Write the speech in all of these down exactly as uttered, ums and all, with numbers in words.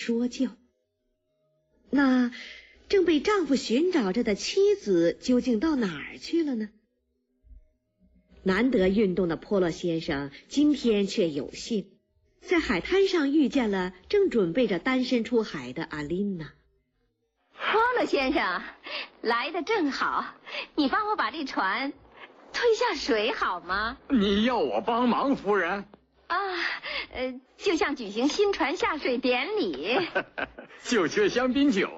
说教。那正被丈夫寻找着的妻子究竟到哪儿去了呢？难得运动的波洛先生今天却有幸在海滩上遇见了正准备着单身出海的阿琳娜。 波洛先生，来得正好，你帮我把这船推下水好吗？ 你要我帮忙，夫人？ 啊，呃，就像举行新船下水典礼。 就缺香槟酒。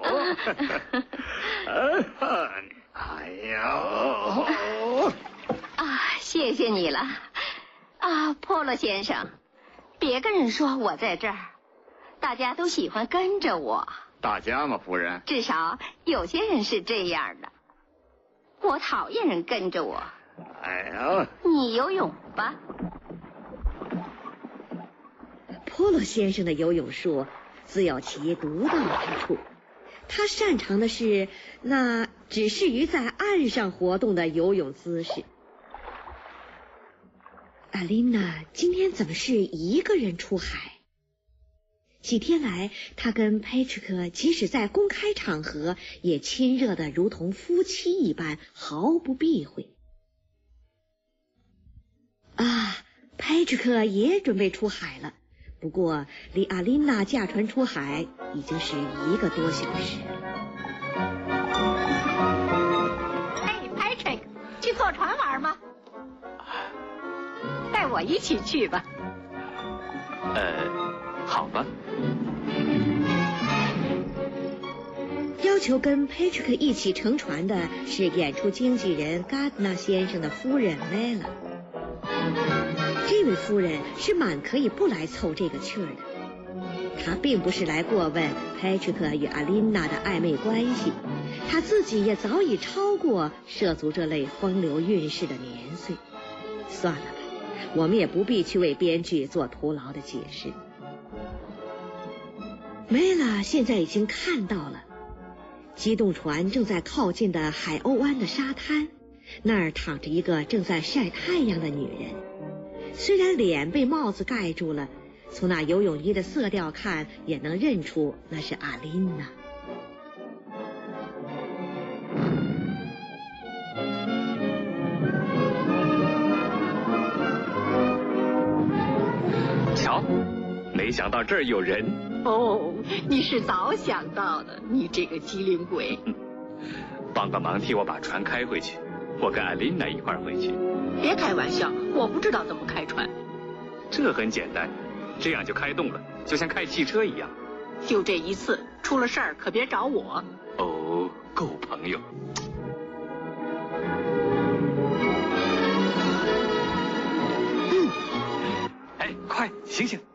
哎呀！ 啊，谢谢你了。啊，波洛先生，别跟人说我在这儿，大家都喜欢跟着我。 大家嘛，夫人。 至少有些人是这样的。我讨厌人跟着我。 哎呀， 你游泳吧。 波洛先生的游泳术自有其独到之处，他擅长的是那只适于在岸上活动的游泳姿势。阿琳娜今天怎么是一个人出海？几天来，她跟佩特克即使在公开场合也亲热得如同夫妻一般，毫不避讳。啊，佩特克也准备出海了，不过离阿琳娜驾船出海已经是一个多小时了。 哎 ，Patrick， 去坐船玩吗？带我一起去吧。 呃，好吧。 要求跟 Patrick 一起乘船的是演出经纪人 Gardner 先生的夫人 Mela。这位夫人是满可以不来凑这个趣儿的。她并不是来过问 Patrick 与阿琳娜的暧昧关系，她自己也早已超过涉足这类风流韵事的年岁。算了吧，我们也不必去为编剧做徒劳的解释。Mela 现在已经看到了，机动船正在靠近的海鸥湾的沙滩，那儿躺着一个正在晒太阳的女人。虽然脸被帽子盖住了，从那游泳衣的色调看，也能认出那是阿琳娜。 瞧，没想到这儿有人。 哦，你是早想到的，你这个机灵鬼。 嗯，帮个忙，替我把船开回去，我跟阿琳娜一块儿回去。 别开玩笑，我不知道怎么开船。 这很简单，这样就开动了，就像开汽车一样。 就这一次，出了事儿可别找我。 哦，够朋友。 嗯， 哎，快醒醒！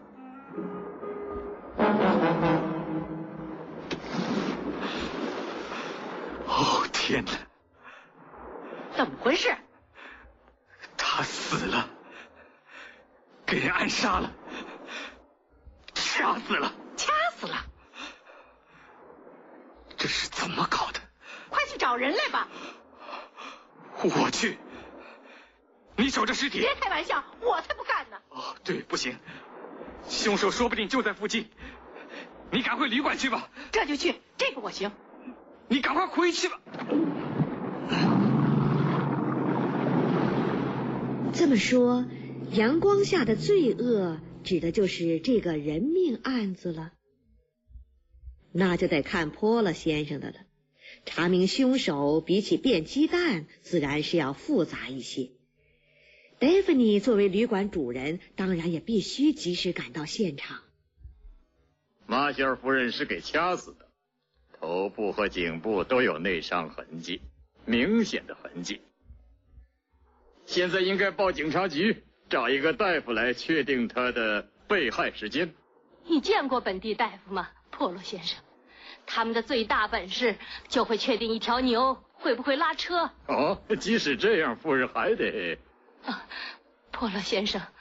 哦，天哪！ 怎么回事？ 他死了，给人暗杀了，掐死了， 掐死了！ 这是怎么搞的？ 快去找人来吧！ 我去，你守着尸体。 别开玩笑，我才不干呢！ 哦，对，不行，凶手说不定就在附近，你赶回旅馆去吧。 这就去，这个我行。 你赶快回去吧。 这么说，阳光下的罪恶指的就是这个人命案子了。那就得看波洛先生的了。查明凶手比起变鸡蛋，自然是要复杂一些。戴芙妮作为旅馆主人，当然也必须及时赶到现场。 马歇尔夫人是给掐死的，头部和颈部都有内伤痕迹，明显的痕迹。现在应该报警察局，找一个大夫来确定他的被害时间。 你见过本地大夫吗，波洛先生？他们的最大本事就会确定一条牛会不会拉车。 哦，即使这样，夫人还得…… 啊，波洛先生，